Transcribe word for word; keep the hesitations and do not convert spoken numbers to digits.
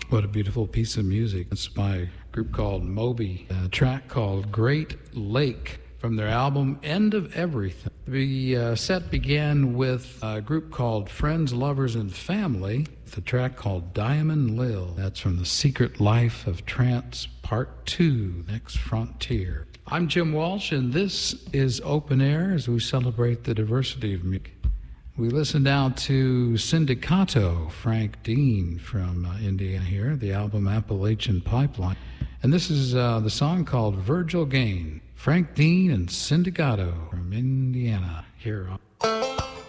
What a beautiful piece of music. It's by a group called Moby, a track called Great Lake from their album End of Everything. The uh, set began with a group called Friends, Lovers, and Family, with a track called Diamond Lil. That's from The Secret Life of Trance Part two, Next Frontier. I'm Jim Walsh, and this is Open Air as we celebrate the diversity of music. We listen now to Sindicato, Frank Dean from uh, Indiana here, the album Appalachian Pipeline. And this is uh, the song called Virgil Gain. Frank Dean and Sindicato from Indiana here on